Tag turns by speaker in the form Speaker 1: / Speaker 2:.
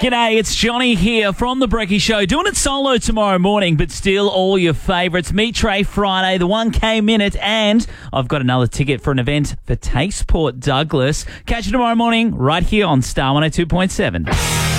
Speaker 1: G'day, it's Johnny here from The Brekkie Show. Doing it solo tomorrow morning, but still all your favourites. Meet Trey Friday, the 1K Minute, and I've got another ticket for an event for Taste Port Douglas. Catch you tomorrow morning right here on Star 102.7.